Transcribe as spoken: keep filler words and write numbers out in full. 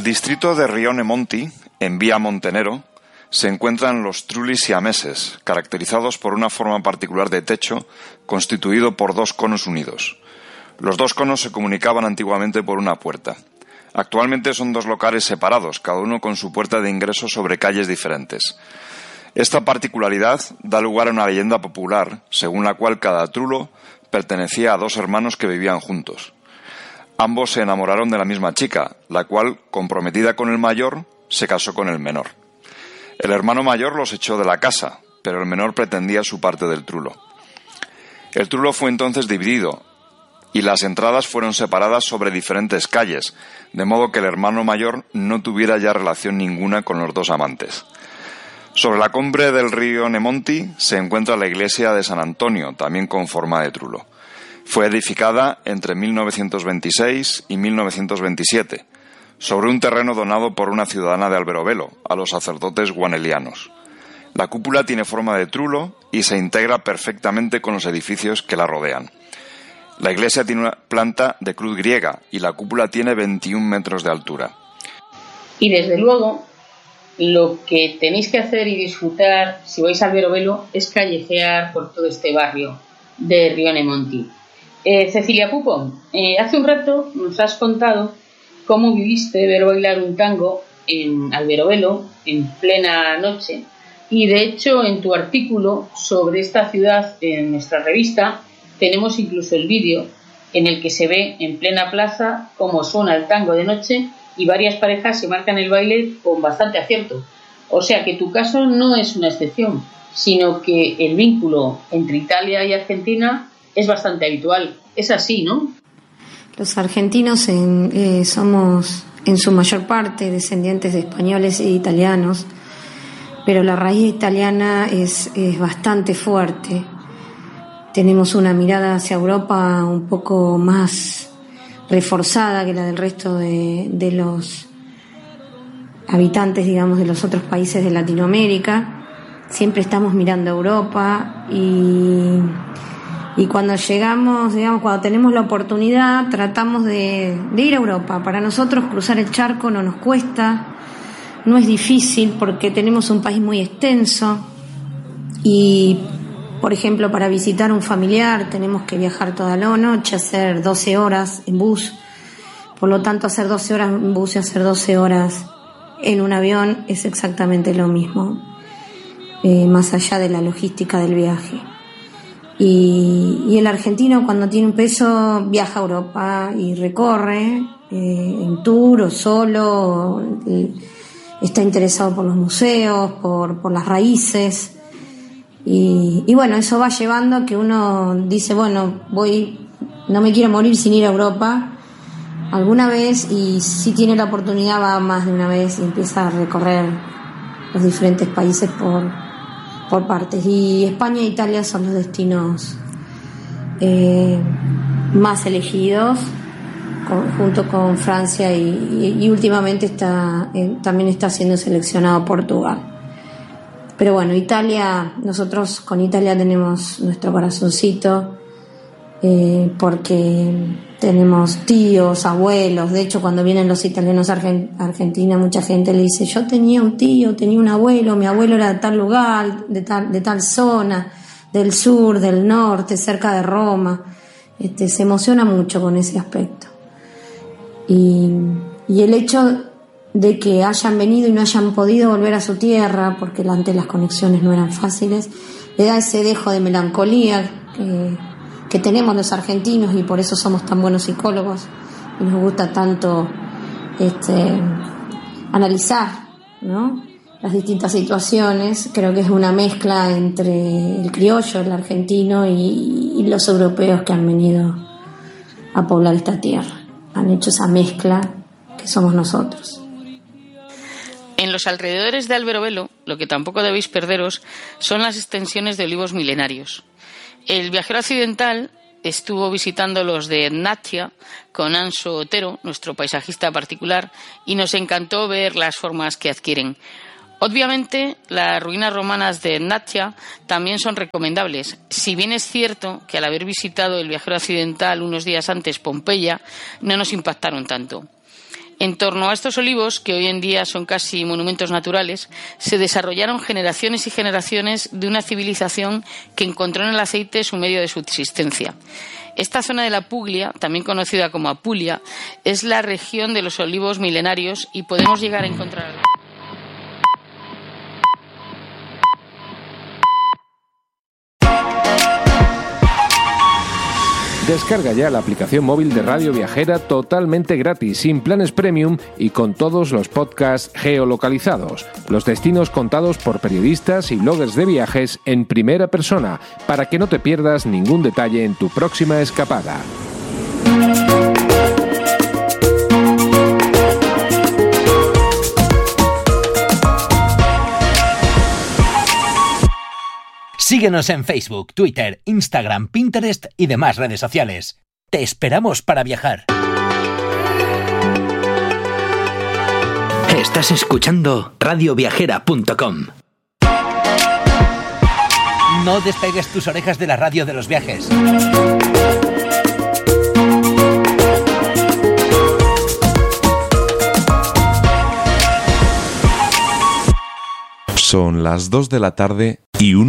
distrito de Rione Monti, en Vía Montenero, se encuentran los trulli siameses, caracterizados por una forma particular de techo constituido por dos conos unidos. Los dos conos se comunicaban antiguamente por una puerta. Actualmente son dos locales separados, cada uno con su puerta de ingreso sobre calles diferentes. Esta particularidad da lugar a una leyenda popular, según la cual cada trulo pertenecía a dos hermanos que vivían juntos. Ambos se enamoraron de la misma chica, la cual, comprometida con el mayor, se casó con el menor. El hermano mayor los echó de la casa, pero el menor pretendía su parte del trulo. El trulo fue entonces dividido, y las entradas fueron separadas sobre diferentes calles, de modo que el hermano mayor no tuviera ya relación ninguna con los dos amantes. Sobre la cumbre del río Nemonti se encuentra la iglesia de San Antonio, también con forma de trulo. Fue edificada entre mil novecientos veintiséis y mil novecientos veintisiete, sobre un terreno donado por una ciudadana de Alberobello a los sacerdotes guanelianos. La cúpula tiene forma de trulo y se integra perfectamente con los edificios que la rodean. La iglesia tiene una planta de cruz griega y la cúpula tiene veintiún metros de altura. Y desde luego, lo que tenéis que hacer y disfrutar si vais a Alberobello es callejear por todo este barrio de Rione Monti. Eh, Cecilia Pupo, eh, hace un rato nos has contado cómo viviste ver bailar un tango en Alberobello en plena noche, y de hecho en tu artículo sobre esta ciudad en nuestra revista tenemos incluso el vídeo en el que se ve en plena plaza cómo suena el tango de noche y varias parejas se marcan el baile con bastante acierto. O sea que tu caso no es una excepción, sino que el vínculo entre Italia y Argentina es bastante habitual. Es así, ¿no? Los argentinos en, eh, somos en su mayor parte descendientes de españoles e italianos, pero la raíz italiana es, es bastante fuerte. Tenemos una mirada hacia Europa un poco más reforzada que la del resto de, de los habitantes, digamos, de los otros países de Latinoamérica. Siempre estamos mirando a Europa y, y cuando llegamos, digamos, cuando tenemos la oportunidad, tratamos de, de ir a Europa. Para nosotros cruzar el charco no nos cuesta, no es difícil porque tenemos un país muy extenso y, por ejemplo, para visitar a un familiar tenemos que viajar toda la noche, hacer doce horas en bus. Por lo tanto, hacer doce horas en bus y hacer doce horas en un avión es exactamente lo mismo, eh, más allá de la logística del viaje. Y, y el argentino, cuando tiene un peso, viaja a Europa y recorre eh, en tour o solo, eh, está interesado por los museos, por, por las raíces. Y, y bueno, eso va llevando a que uno dice, bueno, voy, no me quiero morir sin ir a Europa alguna vez, y si tiene la oportunidad va más de una vez y empieza a recorrer los diferentes países por, por partes. Y España e Italia son los destinos eh, más elegidos, con, junto con Francia y, y, y últimamente está eh, también está siendo seleccionado Portugal. Pero bueno, Italia, nosotros con Italia tenemos nuestro corazoncito, eh, porque tenemos tíos, abuelos. De hecho, cuando vienen los italianos a Argentina, mucha gente le dice, yo tenía un tío, tenía un abuelo, mi abuelo era de tal lugar, de tal, de tal zona, del sur, del norte, cerca de Roma. Este, se emociona mucho con ese aspecto. Y, y el hecho de que hayan venido y no hayan podido volver a su tierra, porque antes las conexiones no eran fáciles, le da ese dejo de melancolía que, que tenemos los argentinos, y por eso somos tan buenos psicólogos y nos gusta tanto este, analizar, ¿no?, las distintas situaciones. Creo que es una mezcla entre el criollo, el argentino y, y los europeos que han venido a poblar esta tierra. Han hecho esa mezcla que somos nosotros. En los alrededores de Alberobello, lo que tampoco debéis perderos son las extensiones de olivos milenarios. El viajero occidental estuvo visitando los de Etnacchia con Anso Otero, nuestro paisajista particular, y nos encantó ver las formas que adquieren. Obviamente, las ruinas romanas de Etnacchia también son recomendables, si bien es cierto que al haber visitado el viajero occidental unos días antes Pompeya, no nos impactaron tanto. En torno a estos olivos, que hoy en día son casi monumentos naturales, se desarrollaron generaciones y generaciones de una civilización que encontró en el aceite su medio de subsistencia. Esta zona de la Puglia, también conocida como Apulia, es la región de los olivos milenarios y podemos llegar a encontrar... Descarga ya la aplicación móvil de Radio Viajera totalmente gratis, sin planes premium y con todos los podcasts geolocalizados. Los destinos contados por periodistas y bloggers de viajes en primera persona, para que no te pierdas ningún detalle en tu próxima escapada. Síguenos en Facebook, Twitter, Instagram, Pinterest y demás redes sociales. Te esperamos para viajar. Estás escuchando radio viajera punto com. No despegues tus orejas de la radio de los viajes. Son las dos de la tarde y un